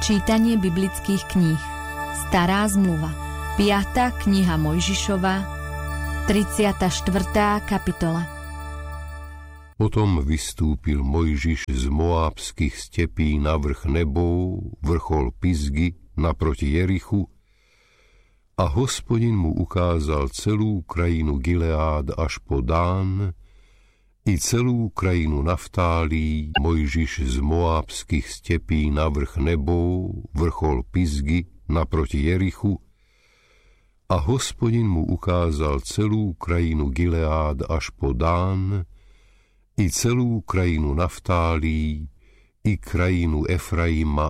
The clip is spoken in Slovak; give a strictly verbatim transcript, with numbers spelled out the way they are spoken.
Čítanie biblických kníh. Stará zmluva. piata kniha Mojžišova, tridsiata štvrtá kapitola. Potom vystúpil Mojžiš z moábskych stepí na vrch Nebov, vrchol Pisgy, naproti Jerichu, a Hospodin mu ukázal celú krajinu Gileád až po Dán, i celú krajinu Naftálí. Mojžiš z moábskych stepí na vrch Nebov, vrchol Pisgy, naproti Jerichu, a Hospodin mu ukázal celú krajinu Gileád až po Dán, i celú krajinu Naftálí, i krajinu Efraima